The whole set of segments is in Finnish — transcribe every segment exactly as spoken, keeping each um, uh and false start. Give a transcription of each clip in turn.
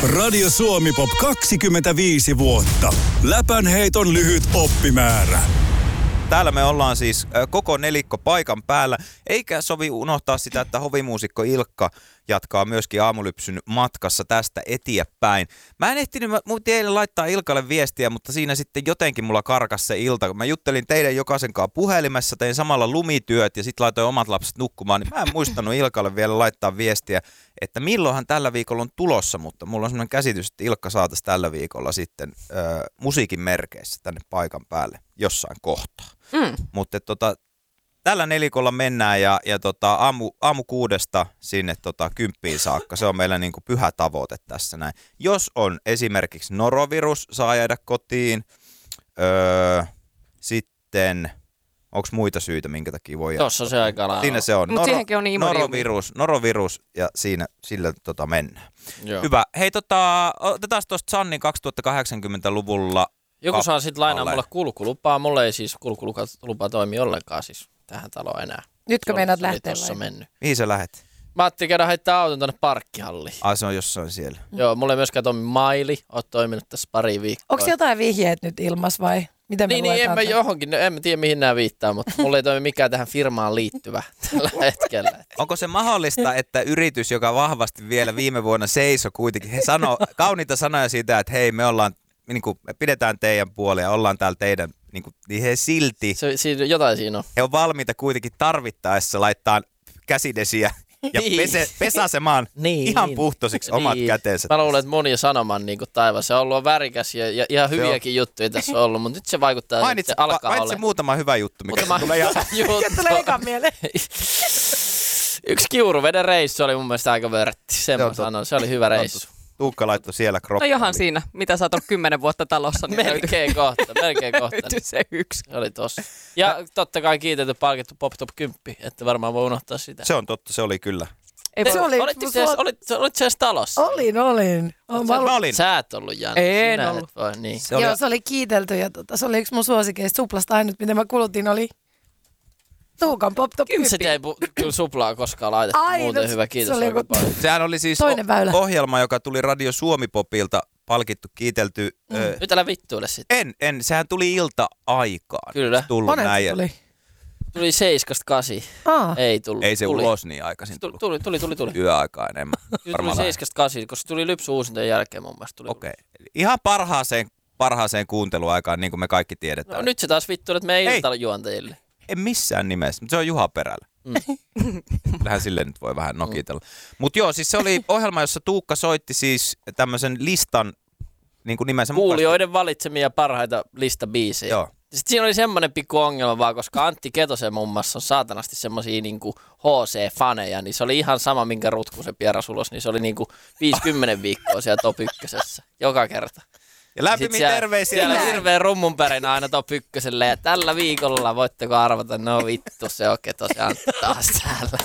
Radio Suomi Pop kaksikymmentäviisi vuotta. Läpänheiton lyhyt oppimäärä. Täällä me ollaan siis koko nelikko paikan päällä, eikä sovi unohtaa sitä, että hovimuusikko Ilkka jatkaa myöskin aamulypsyn matkassa tästä eteenpäin. Mä en ehtinyt, mä eilen laittaa Ilkalle viestiä, mutta siinä sitten jotenkin mulla karkas se ilta. Mä juttelin teidän jokaisen kanssa puhelimessa, tein samalla lumityöt ja sitten laitoin omat lapset nukkumaan, niin mä en muistanut Ilkalle vielä laittaa viestiä, että milloinhan tällä viikolla on tulossa, mutta mulla on sellainen käsitys, että Ilkka saataisiin tällä viikolla sitten ö, musiikin merkeissä tänne paikan päälle jossain kohtaa. Mm. Mutta tota, tällä nelikolla mennään ja, ja tota, aamu, aamu kuudesta sinne tota, kymppiin saakka. Se on meillä niinku pyhä tavoite tässä näin. Jos on esimerkiksi norovirus, saa jäädä kotiin. Öö, sitten, onko muita syitä, minkä takia voi jäädä? Tuossa se aika lailla. Siinä se on. Mutta siihenkin on niin norovirus, norovirus ja siinä sillä tota, mennään. Joo. Hyvä. Hei, tota, otetaan tuosta Sannin kaksituhattakahdeksankymmentäluvulla. Joku saa sitten lainaa mulle kulkulupaa. Mulle ei siis kulkulupa toimi ollenkaan siis tähän taloon enää. Nytkö meinaat lähteä vai? Mennyt. Mihin sä lähet? Mä ajattelin käydä heittää auton tonne parkkihalliin. Ai se on jossain siellä. Mm. Joo, mulla ei myöskään toimi maili. Oot toiminut tässä pari viikkoa. Onko jotain vihjeet nyt ilmas vai? Miten me niin, niin en mä johonkin, en mä tiedä mihin nämä viittaa, mutta mulla ei toimi mikään tähän firmaan liittyvä tällä hetkellä. Onko se mahdollista, että yritys, joka vahvasti vielä viime vuonna seisoi kuitenkin, he sanoo kauniita sanoja siitä, että hei me ollaan, niin kuin, me pidetään teidän puolia, ollaan täällä teidän, niin, kuin, niin he silti, se, siinä, jotain siinä on. He on valmiita kuitenkin tarvittaessa laittaa käsidesiä ja niin. pese, pesasemaan niin, ihan niin. puhtoisiksi omat niin. käteensä. Mä luulen, että moni ja sanoman niin taivas. Se on ollut värikäs ja, ja ihan hyviäkin juttuja tässä on ollut, mutta nyt se vaikuttaa, mainitsi, että se alkaa mainitsi olla. muutama hyvä juttu, mikä muutama tulee ihan... Mikä tulee ekan mieleen? Yksi Kiuruveden reissu oli mun mielestä aika vörtti, sen mä sanon. Se oli hyvä reissu. Tuukka laittoi siellä kroppaan. No johan siinä, mitä sä oot ollut kymmenen vuotta talossa. Niin melkein kohta, melkein kohta. Löytyi se yksi. Se oli tossa. Ja totta kai kiitelty palkittu Pop Top kymmenen, että varmaan voi unohtaa sitä. Se on totta, se oli kyllä. Ei, se oli, Olitteko se, suot... olit, olit se edes talossa? Olin, olin. Sä, val... olin. Sä et ollut Janne. En Sinä ollut. et voi, niin. Se oli... Joo, se oli kiitelty ja tota, se oli yksi mun suosikeista. Suplasta ainut, mitä mä kulutin, oli Tuukan Pop Top kymmenen. Se ei kyllä suplaa koskaan laitettu. Ai, muuten no, hyvä, kiitos. Se oli joku... Sehän oli siis o- ohjelma, joka tuli Radio Suomi Popilta palkittu, kiitelty. Mm. Ö... Nyt älä vittuile sitten. En, en. Sehän tuli ilta-aikaan. Kyllä. Monet tuli? Tuli seiskasta kasi. Aa. Ei tullut. Ei se tuli. ulos niin aikaisin tullut. Tuli, tuli, tuli. tuli. Yöaikaa enemmän. Tuli seiskasta kasi, koska tuli lypsy uusintojen jälkeen mun mielestä. Okei. Okay. Ihan parhaaseen, parhaaseen kuunteluaikaan, niin kuin me kaikki tiedetään. No, nyt se taas vittuilet meidän iltajuontajille. En missään nimessä, mutta se on Juha Perällä. Mm. Kyllähän silleen nyt voi vähän nokitella. Mm. Mutta joo, siis se oli ohjelma, jossa Tuukka soitti siis tämmöisen listan, niin kuin nimensä mukaan. Kuulijoiden valitsemia parhaita listabiisejä. Joo. Sitten siinä oli semmoinen pikku ongelma vaan, koska Antti Ketosen muun muassa on saatanasti semmosia niinku H C-faneja, niin se oli ihan sama, minkä rutku se pieras ulos, niin se oli niinku viisikymmentä viikkoa siellä top ykkösessä, joka kerta. Ja lämpimiä siellä, terveisiä. Siellä on hirveä rummunpärinä aina top ykköselle ja tällä viikolla voitteko arvata, no vittu se on Ketosen Antti taas täällä.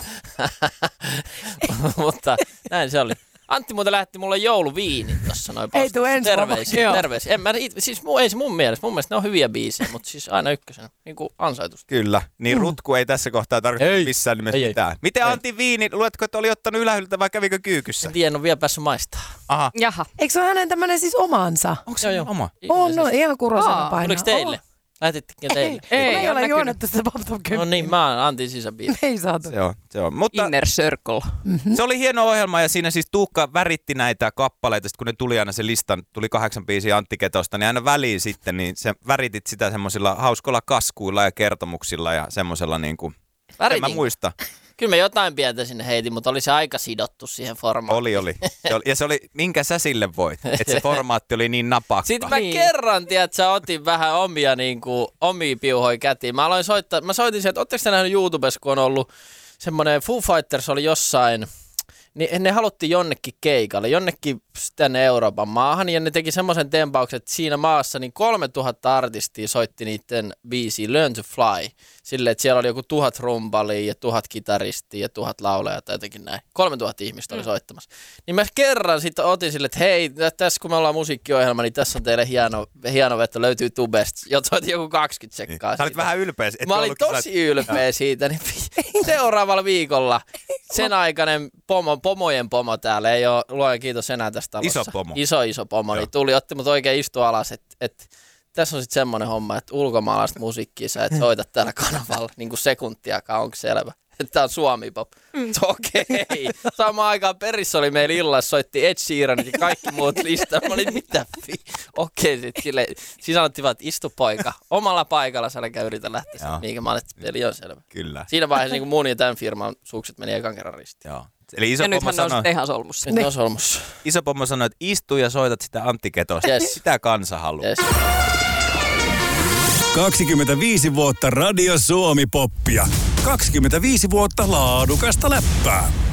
Mutta näin se oli. Antti muuten lähetti mulle jouluviinit tossa noin. Ei tuu ensi Terveisiä, terveisiä. En mä, siis mu, ei se mun mielestä. Mun mielestä ne on hyviä biisejä, mutta siis aina ykkösenä. Niin kuin ansaitusti. Kyllä. Niin mm. rutku ei tässä kohtaa tarkoita missään nimessä ei, mitään. Ei. Miten ei. Antti viini? Luetko, että oli ottanut ylähyltä vai kävikö kyykyssä? En tiedä, en ole vielä päässyt maistaa. Aha. Jaha. Eikö se ole hänen tämmönen siis omansa? Onko se joo, oma? On, no ihan kurosena painaa. Tuliko teille? Lähetittekö teille? Ei, ei, ei ole juonettu sitä Pop Top kymmenen. No niin, mä oon Antin sisäpiiri. Ei saatu. Se on, se on. Mutta Inner Circle. Mm-hmm. Se oli hieno ohjelma ja siinä siis Tuukka väritti näitä kappaleita, sit kun ne tuli aina se listan, tuli kahdeksan biisiä Antti Ketosta, niin aina väliin sitten, niin se väritit sitä semmoisilla hauskoilla kaskuilla ja kertomuksilla ja semmoisella niin kuin, en mä muista. Kyllä mä jotain pientä sinne heitin, mutta oli se aika sidottu siihen formaattiin. Oli, oli. Se oli. Ja se oli, minkä sä sille voit, että se formaatti oli niin napakka. Sitten mä niin. kerran, tiedät, että sä otin vähän omia, niin kuin, omia piuhoja kätiin. Mä aloin soittaa, mä soitin sieltä, ootteko te nähnyt YouTubessa, kun on ollut semmoinen Foo Fighters oli jossain, niin ne haluttiin jonnekin keikalle, jonnekin tänne Euroopan maahan, ja ne teki semmoisen tempauksen, että siinä maassa niin kolmetuhatta artistia soitti niiden biisiä Learn to Fly. Silleen, että siellä oli joku tuhat rumpalia ja tuhat kitaristia ja tuhat laulajaa tai jotenkin näin. kolmetuhatta ihmistä oli mm. soittamassa. Niin mä kerran sitten otin silleen, että hei, tässä kun me ollaan musiikkiohjelma, niin tässä on teille hieno, hieno vettä, löytyy Tubesta. Jo soitin joku kaksikymmentä sekkaa. Sä olit vähän ylpeä. Mä olin tosi ylpeä siitä, niin seuraavalla viikolla sen aikainen pomo on pomojen pomo täällä, ei ole luojan kiitos enää tästä talossa. Iso pomo. Iso, iso pomo, Joo. niin tuli, otti mut oikein istua alas, että et, tässä on sitten semmoinen homma, että ulkomaalaista musiikkia sä et soita täällä kanavalla niin kuin sekuntiakaan, onko selvä? Että tää on Suomi Pop. Mm. Okei. Okay. Samaan aikaan perissä oli meillä illassa, soitti Ed Sheeran ja kaikki muut listaa. Mä olin, mitä fi? Okei, okay, sitten sille, siis sanottiin vaan, että istu poika. Omalla paikalla sä älä yritä lähteä sen, mikä mä olin, että peli on selvä. Kyllä. Siinä vaiheessa niin mun ja tämän firman sukset meni ekan kerran ristiin. Joo. Eli iso ja pommo nythän ne on sanoi, sitten ihan solmussa. Nyt ne on solmussa. iso pommo sanoi, että istu ja soitat sitä Antti Ketosta. Yes. Sitä kansa haluaa. Yes. kaksikymmentäviisi vuotta Radio Suomi Poppia. kaksikymmentäviisi vuotta laadukasta läppää.